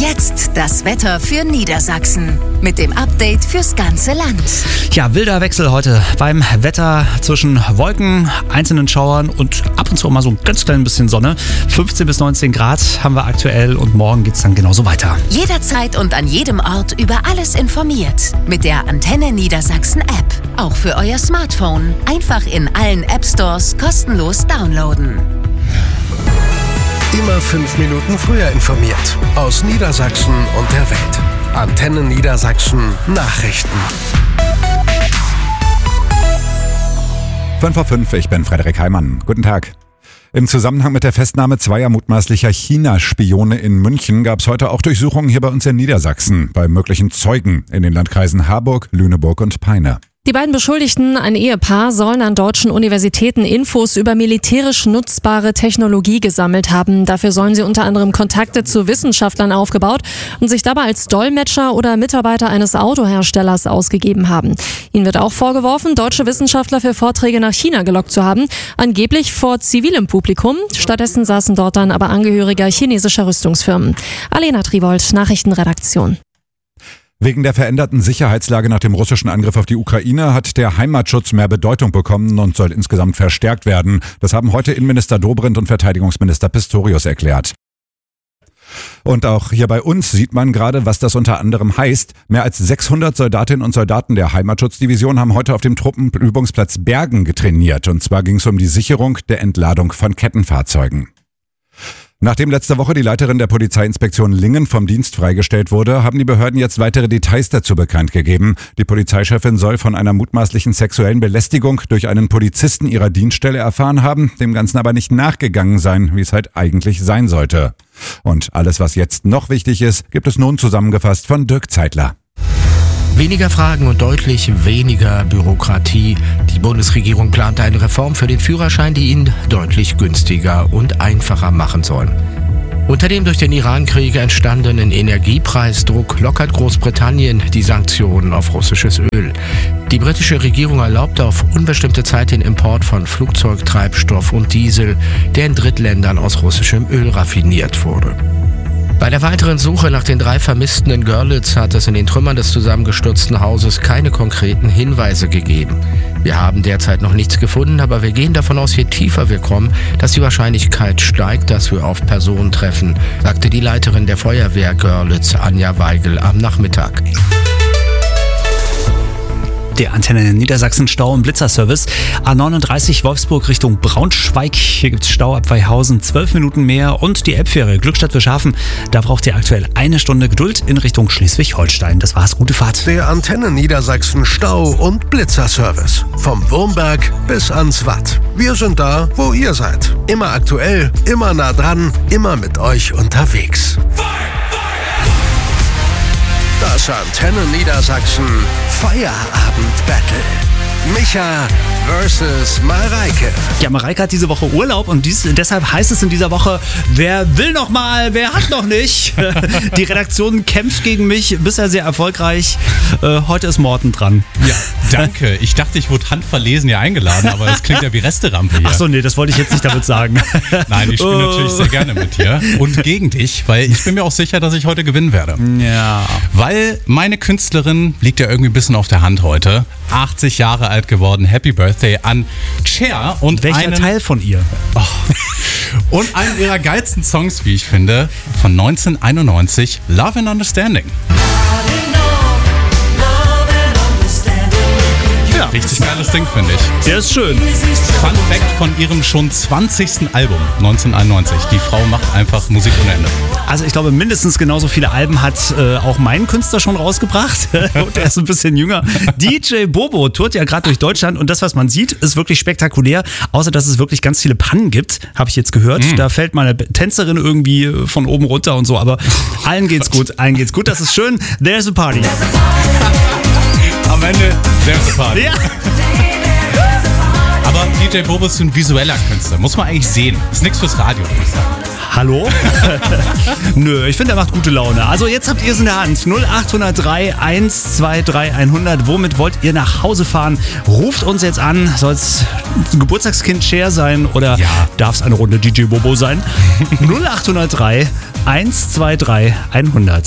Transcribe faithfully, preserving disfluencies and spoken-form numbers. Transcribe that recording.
Jetzt das Wetter für Niedersachsen mit dem Update fürs ganze Land. Ja, wilder Wechsel heute beim Wetter zwischen Wolken, einzelnen Schauern und ab und zu mal so ein ganz klein bisschen Sonne. fünfzehn bis neunzehn Grad haben wir aktuell und morgen geht's dann genauso weiter. Jederzeit und an jedem Ort über alles informiert. Mit der Antenne Niedersachsen App. Auch für euer Smartphone. Einfach in allen App Stores kostenlos downloaden. Immer fünf Minuten früher informiert. Aus Niedersachsen und der Welt. Antenne Niedersachsen Nachrichten. fünf vor fünf, ich bin Frederik Heimann. Guten Tag. Im Zusammenhang mit der Festnahme zweier mutmaßlicher China-Spione in München gab es heute auch Durchsuchungen hier bei uns in Niedersachsen, bei möglichen Zeugen in den Landkreisen Harburg, Lüneburg und Peine. Die beiden Beschuldigten, ein Ehepaar, sollen an deutschen Universitäten Infos über militärisch nutzbare Technologie gesammelt haben. Dafür sollen sie unter anderem Kontakte zu Wissenschaftlern aufgebaut und sich dabei als Dolmetscher oder Mitarbeiter eines Autoherstellers ausgegeben haben. Ihnen wird auch vorgeworfen, deutsche Wissenschaftler für Vorträge nach China gelockt zu haben, angeblich vor zivilem Publikum. Stattdessen saßen dort dann aber Angehörige chinesischer Rüstungsfirmen. Alena Tribold, Nachrichtenredaktion. Wegen der veränderten Sicherheitslage nach dem russischen Angriff auf die Ukraine hat der Heimatschutz mehr Bedeutung bekommen und soll insgesamt verstärkt werden. Das haben heute Innenminister Dobrindt und Verteidigungsminister Pistorius erklärt. Und auch hier bei uns sieht man gerade, was das unter anderem heißt. Mehr als sechshundert Soldatinnen und Soldaten der Heimatschutzdivision haben heute auf dem Truppenübungsplatz Bergen getrainiert. Und zwar ging es um die Sicherung der Entladung von Kettenfahrzeugen. Nachdem letzte Woche die Leiterin der Polizeiinspektion Lingen vom Dienst freigestellt wurde, haben die Behörden jetzt weitere Details dazu bekannt gegeben. Die Polizeichefin soll von einer mutmaßlichen sexuellen Belästigung durch einen Polizisten ihrer Dienststelle erfahren haben, dem Ganzen aber nicht nachgegangen sein, wie es halt eigentlich sein sollte. Und alles, was jetzt noch wichtig ist, gibt es nun zusammengefasst von Dirk Zeitler. Weniger Fragen und deutlich weniger Bürokratie. Die Bundesregierung plant eine Reform für den Führerschein, die ihn deutlich günstiger und einfacher machen soll. Unter dem durch den Iran-Krieg entstandenen Energiepreisdruck lockert Großbritannien die Sanktionen auf russisches Öl. Die britische Regierung erlaubt auf unbestimmte Zeit den Import von Flugzeugtreibstoff und Diesel, der in Drittländern aus russischem Öl raffiniert wurde. Bei der weiteren Suche nach den drei Vermissten in Görlitz hat es in den Trümmern des zusammengestürzten Hauses keine konkreten Hinweise gegeben. Wir haben derzeit noch nichts gefunden, aber wir gehen davon aus, je tiefer wir kommen, dass die Wahrscheinlichkeit steigt, dass wir auf Personen treffen, sagte die Leiterin der Feuerwehr Görlitz, Anja Weigel, am Nachmittag. Der Antenne Niedersachsen Stau- und Blitzerservice. A neununddreißig Wolfsburg Richtung Braunschweig. Hier gibt's Stau ab Weihausen, zwölf Minuten mehr. Und die Elbfähre Glückstadt Wilschafen. Da braucht ihr aktuell eine Stunde Geduld in Richtung Schleswig-Holstein. Das war's, gute Fahrt. Der Antenne Niedersachsen Stau- und Blitzerservice. Vom Wurmberg bis ans Watt. Wir sind da, wo ihr seid. Immer aktuell, immer nah dran, immer mit euch unterwegs. Das Antenne Niedersachsen Feierabend-Battle. Micha versus Mareike. Ja, Mareike hat diese Woche Urlaub und dies, deshalb heißt es in dieser Woche, wer will noch mal, wer hat noch nicht. Die Redaktion kämpft gegen mich, bisher sehr erfolgreich. Äh, heute ist Morten dran. Ja, danke. Ich dachte, ich wurde handverlesen hier eingeladen, aber das klingt ja wie Resterampe hier. Achso, nee, das wollte ich jetzt nicht damit sagen. Nein, ich spiele natürlich sehr gerne mit dir und gegen dich, weil ich bin mir auch sicher, dass ich heute gewinnen werde. Ja. Weil meine Künstlerin liegt ja irgendwie ein bisschen auf der Hand heute. achtzig Jahre alt geworden. Happy Birthday an Cher. Und welcher einen, Teil von ihr? Oh, und einen ihrer geilsten Songs, wie ich finde, von neunzehnhunderteinundneunzig, Love and Understanding. Ja, richtig geiles Ding, finde ich. Der ist schön. Fun Fact von ihrem schon zwanzigsten Album, neunzehnhunderteinundneunzig. Die Frau macht einfach Musik ohne Ende. Also ich glaube, mindestens genauso viele Alben hat äh, auch mein Künstler schon rausgebracht. Und er ist ein bisschen jünger. D J Bobo tourt ja gerade durch Deutschland und das, was man sieht, ist wirklich spektakulär. Außer, dass es wirklich ganz viele Pannen gibt, habe ich jetzt gehört. Mm. Da fällt mal eine Tänzerin irgendwie von oben runter und so. Aber allen geht's gut, allen geht's gut. Das ist schön. There's a party. Am Ende, there's a party. Ja. Aber D J Bobo ist ein visueller Künstler. Muss man eigentlich sehen. Ist nichts fürs Radio, würde ich sagen. Hallo? Nö, ich finde, er macht gute Laune. Also jetzt habt ihr es in der Hand. null acht null drei eins zwei drei hundert. Womit wollt ihr nach Hause fahren? Ruft uns jetzt an. Soll es Geburtstagskind Cher sein oder Ja. darf es eine Runde D J Bobo sein? null acht null drei eins zwei drei hundert.